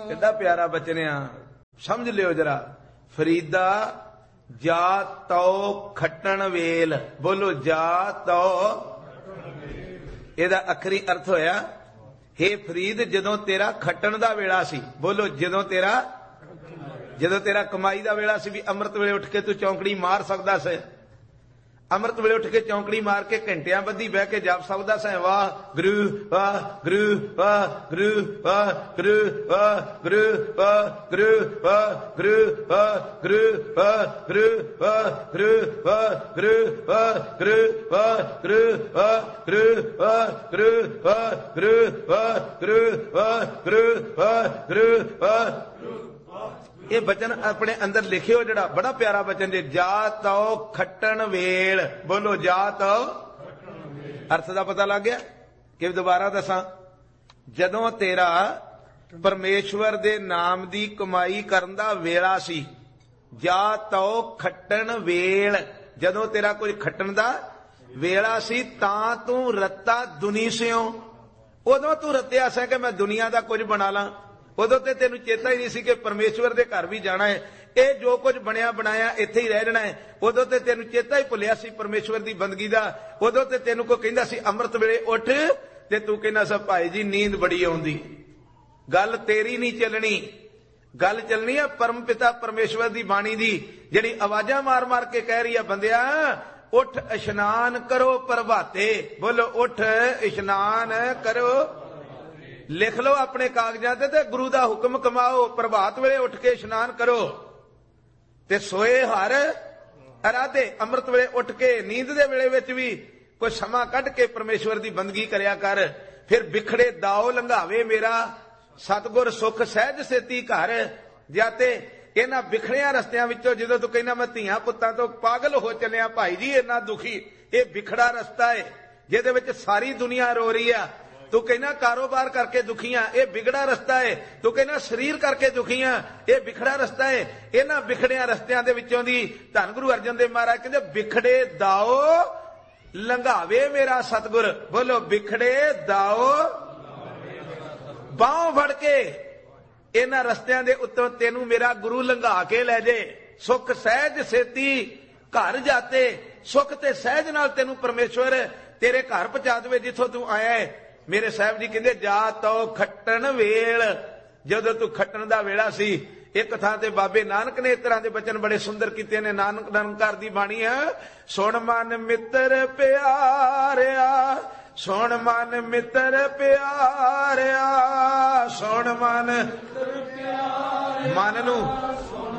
कितना प्यारा बचन आ, समझ लियो जरा। फरीदा जा तो खट्टन वेल, बोलो जा तो, एदा अखरी अर्थ होया हे फरीद जदों तेरा खट्टन दा वेला सी, बोलो जदों तेरा कमाई दा वेला सी, भी अमृत वेले उठ के तू चौंकड़ी मार सकदा से, अमृत वेले उठ के चौंकड़ी मार के घंटियां बधी बह के जाप सकदा से, वाह गुरु वाह गुरु वाह गुरु वाह गुरु वाह गुरु वाह गुरु वाह गुरु वाह गुरु वाह गुरु वाह गुरु वाह गुरु वाह गुरु वाह गुरु वाह गुरु वाह गुरु वाह गुरु वाह गुरु वाह गुरु वाह गुरु वाह। ये बचन अपने अंदर लिखियो जड़ा बड़ा प्यारा बचन जे, जा तो खट्टन वेल, बोलो जा तो, अर्थ दा पता लग गया कि दोबारा दसा, जदों तेरा परमेश्वर दे नाम दी कमाई करन दा वेला सी, जा तो खट्टन वेल, जदों तेरा कोई खट्टन दा वेला सी तां तू रत्ता दुनी सिओ, उदों तू रत्या सा कि मैं दुनिया दा कुछ बना ला, उदों ते तेनू चेता ही नहीं सी कि परमेश्वर दे घर भी जाना है, ये जो कुछ बनया बनाया इत्थे ही रह जाना है, उदों ते तेनू चेता ही भुलिया सी परमेश्वर दी बंदगी दा, उदों ते तेनू कोई कहंदा सी अमृत वेले उठ ते तू कहना सा भाई जी नींद बड़ी आउंदी, गल तेरी नहीं चलनी, गल चलनी है परम पिता परमेश्वर दी बाणी दी, जिहड़ी आवाजां मार मार के कह रही है बंदिया उठ इशनान करो प्रभाते, बोलो उठ इशनान करो, लिख लो अपने कागजात ते गुरु दा हुक्म कमाओ, प्रभात वेले उठ के इशनान करो ते सोए हर अराधे, अमृत वेले उठ के नींद दे वेले विच भी कोई समा कढ के परमेश्वर दी बंदगी करया कर, फिर बिखड़े दाओ लंघावे मेरा सतगुर सुख सहज सेती घर जाते। इन्हां बिखड़िया रस्तियां विचों जदों तू कहना मैं धीआं पुत्तां तो पागल हो चलिया भाई जी इन्ना दुखी, ये बिखड़ा रस्ता है जिहदे विच सारी दुनिया रो रही है, तू कहना कारोबार करके दुखियां ये बिगड़ा रस्ता है, तू कहना शरीर करके दुखियां ये बिखड़ा रस्ता है, इन्हां बिखड़िया रस्तियां दे विचों दी धन गुरु अर्जन देव महाराज कहंदे बिखड़े दाओ लंघावे मेरा सतगुर, बोलो बिखड़े दाओ बाहों फड़ के इन्हां रस्तियां दे उत्तों तेनू मेरा गुरु लंघा के लै जे, सुख सहज सेती घर जाते, सुख ते सहज नाल तेनू परमेश्वर तेरे घर पहुंचा देवे जिथों तू आया है। मेरे साहब जी कहंदे जा तो खट्टन वेल, जदों तू खट्टन दा वेला सी, एक थां ते बाबे नानक ने इस तरह के बचन बड़े सुंदर कीते ने, नानक निरंकार दी बाणी है, सुन मन मित्र प्यारिया, सुन मन मित्र प्यारिया, सुन मन मन नू